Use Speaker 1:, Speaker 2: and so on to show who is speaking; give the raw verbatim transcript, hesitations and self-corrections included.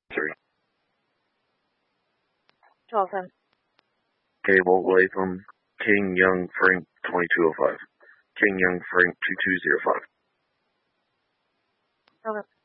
Speaker 1: Three.
Speaker 2: twelve ten.
Speaker 1: Cable Latham, King Young Frank twenty-two oh five. King Young Frank two two zero five.
Speaker 2: Okay.